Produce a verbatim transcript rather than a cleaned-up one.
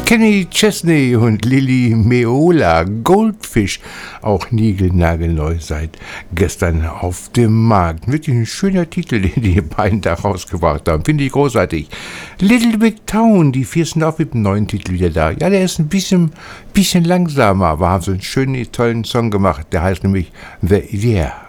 Kenny Chesney und Lily Meola, Goldfish, auch niegelnagelneu seit gestern auf dem Markt. Wirklich ein schöner Titel, den die beiden da rausgebracht haben. Finde ich großartig. Little Big Town, die vier sind auch mit dem neuen Titel wieder da. Ja, der ist ein bisschen, bisschen langsamer, aber haben so einen schönen, tollen Song gemacht. Der heißt nämlich The Year.